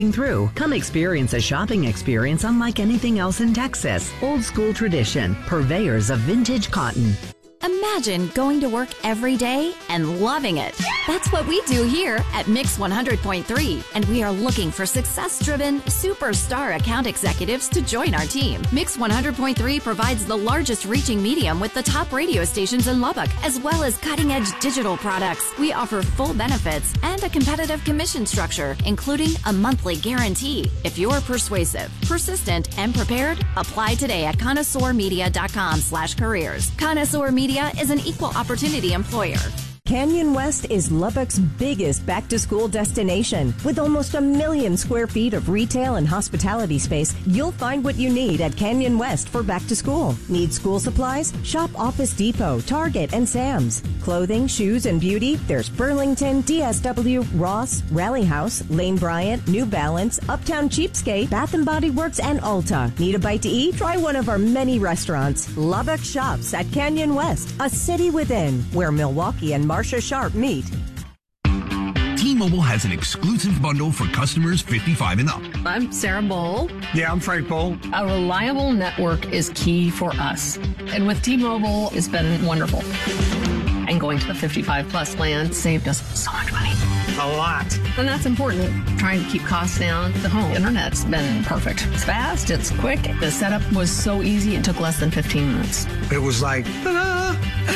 through. Come experience a shopping experience unlike anything else in Texas. Old school tradition, purveyors of vintage cotton. Imagine going to work every day and loving it. That's what we do here at Mix 100.3, and we are looking for success-driven, superstar account executives to join our team. Mix 100.3 provides the largest reaching medium with the top radio stations in Lubbock, as well as cutting-edge digital products. We offer full benefits and a competitive commission structure, including a monthly guarantee. If you're persuasive, persistent, and prepared, apply today at connoisseurmedia.com/careers. Connoisseur Media is an equal opportunity employer. Canyon West is Lubbock's biggest back-to-school destination. With almost 1 million square feet of retail and hospitality space, you'll find what you need at Canyon West for back-to-school. Need school supplies? Shop Office Depot, Target, and Sam's. Clothing, shoes, and beauty? There's Burlington, DSW, Ross, Rally House, Lane Bryant, New Balance, Uptown Cheapskate, Bath & Body Works, and Ulta. Need a bite to eat? Try one of our many restaurants. Lubbock shops at Canyon West, a city within, where Milwaukee and Marcia Sharp meet. T-Mobile has an exclusive bundle for customers 55 and up. I'm Sarah Bowl. Yeah, I'm Frank Bowl. A reliable network is key for us. And with T-Mobile, it's been wonderful. And going to the 55 plus plan saved us so much money. A lot. And that's important. Trying to keep costs down. The home internet's been perfect. It's fast, it's quick. The setup was so easy, it took less than 15 minutes. It was like, ta-da!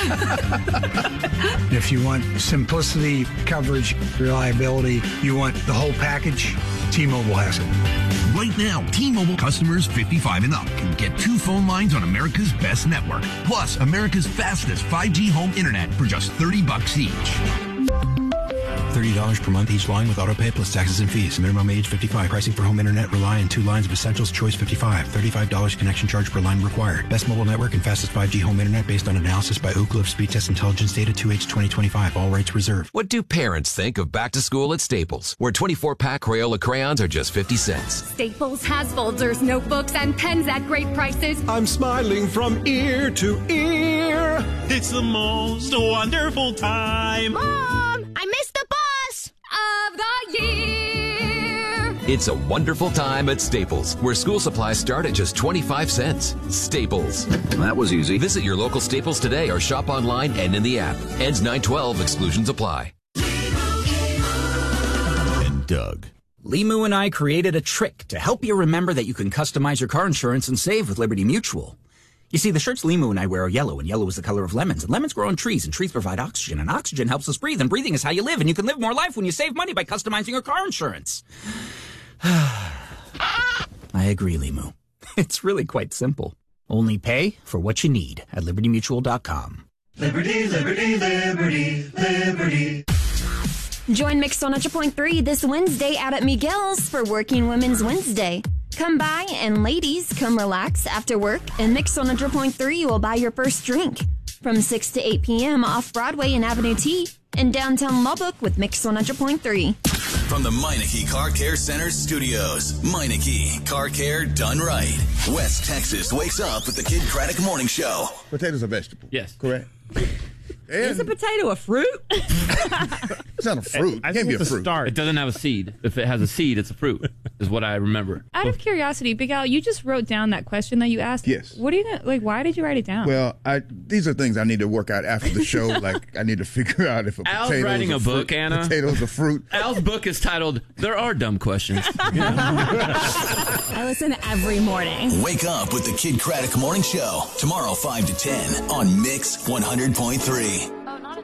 If you want simplicity, coverage, reliability, you want the whole package, T-Mobile has it. Right now, T-Mobile customers 55 and up can get 2 phone lines on America's best network, plus America's fastest 5G home internet for just $30 each. $30 per month each line with autopay plus taxes and fees. Minimum age 55. Pricing for home internet rely on 2 lines of Essentials Choice 55. $35 connection charge per line required. Best mobile network and fastest 5G home internet based on analysis by Ookla of Speed Test Intelligence data 2H 2025. All rights reserved. What do parents think of back to school at Staples, where 24-pack Crayola crayons are just 50 cents? Staples has folders, notebooks, and pens at great prices. I'm smiling from ear to ear. It's the most wonderful time. Mom, I missed the bus of the year. It's a wonderful time at Staples, where school supplies start at just 25 cents. Staples. That was easy. Visit your local Staples today or shop online and in the app. Ends 9/12. Exclusions apply. And Doug. Limu and I created a trick to help you remember that you can customize your car insurance and save with Liberty Mutual. You see, the shirts Limu and I wear are yellow, and yellow is the color of lemons. And lemons grow on trees, and trees provide oxygen, and oxygen helps us breathe, and breathing is how you live, and you can live more life when you save money by customizing your car insurance. I agree, Limu. It's really quite simple. Only pay for what you need at libertymutual.com. Liberty, liberty, liberty, liberty. Join Mix 100.3 this Wednesday out at Miguel's for Working Women's Wednesday. Come by and ladies, come relax after work, and Mix 100.3 will buy your first drink. From 6 to 8 p.m. off Broadway and Avenue T in downtown Lubbock with Mix 100.3. From the Meineke Car Care Center studios, Meineke Car Care done right. West Texas wakes up with the Kid Craddock Morning Show. Potatoes are vegetable. Yes. Correct. Is a potato a fruit? It's not a fruit. It can't be a fruit. It doesn't have a seed. If it has a seed, it's a fruit, is what I remember. Out of curiosity, Big Al, you just wrote down that question that you asked. Yes. What do you like? Why did you write it down? Well, these are things I need to work out after the show. Like I need to figure out if a Al's potato writing is a book, Anna. Potatoes a fruit. Al's book is titled "There Are Dumb Questions." I listen every morning. Wake up with the Kid Craddock Morning Show tomorrow 5 to 10 on Mix 100.3.